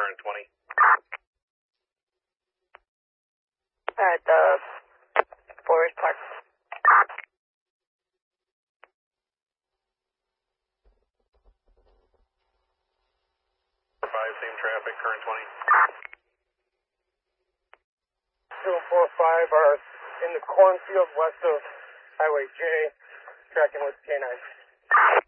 current 20. Alright, the Forest Park. 5, same traffic, current 20. 245 are in the cornfield west of Highway J, tracking with K9.